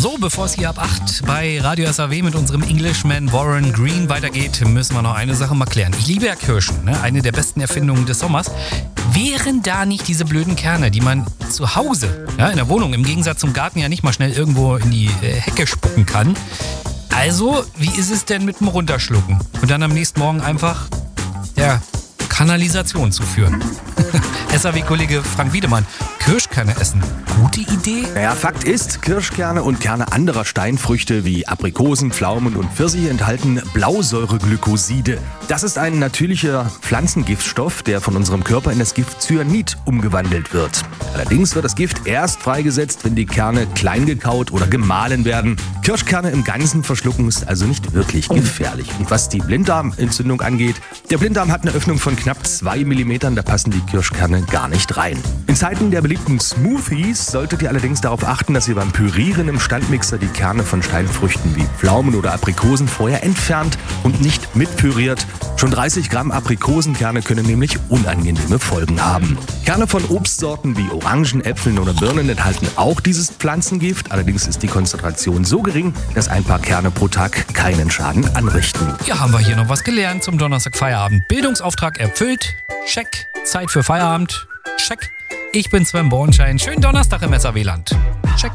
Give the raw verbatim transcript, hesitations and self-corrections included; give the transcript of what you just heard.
So, bevor es hier ab acht bei Radio S A W mit unserem Englishman Warren Green weitergeht, müssen wir noch eine Sache mal klären. Ich liebe ja Kirschen, ne? Eine der besten Erfindungen des Sommers. Wären da nicht diese blöden Kerne, die man zu Hause, ja, in der Wohnung, im Gegensatz zum Garten ja nicht mal schnell irgendwo in die äh, Hecke spucken kann? Also, wie ist es denn mit dem Runterschlucken? Und dann am nächsten Morgen einfach der Kanalisation zuführen. S A W-Kollege Frank Wiedemann, Kirschkerne essen, gute Idee? Naja, Fakt ist, Kirschkerne und Kerne anderer Steinfrüchte wie Aprikosen, Pflaumen und Pfirsiche enthalten Blausäureglykoside. Das ist ein natürlicher Pflanzengiftstoff, der von unserem Körper in das Gift Cyanid umgewandelt wird. Allerdings wird das Gift erst freigesetzt, wenn die Kerne klein gekaut oder gemahlen werden. Kirschkerne im Ganzen verschlucken ist also nicht wirklich gefährlich. Und was die Blinddarmentzündung angeht, der Blinddarm hat eine Öffnung von knapp zwei Millimetern, da passen die Kirschkerne gar nicht rein. In Zeiten der beliebten Smoothies solltet ihr allerdings darauf achten, dass ihr beim Pürieren im Standmixer die Kerne von Steinfrüchten wie Pflaumen oder Aprikosen vorher entfernt und nicht mitpüriert. Schon dreißig Gramm Aprikosenkerne können nämlich unangenehme Folgen haben. Kerne von Obstsorten wie Orangen, Äpfeln oder Birnen enthalten auch dieses Pflanzengift. Allerdings ist die Konzentration so gering, dass ein paar Kerne pro Tag keinen Schaden anrichten. Ja, haben wir hier noch was gelernt zum Donnerstag Feierabend. Bildungsauftrag erfüllt. Check. Zeit für Feierabend. Check. Ich bin Sven Bornschein. Schönen Donnerstag im S A W-Land.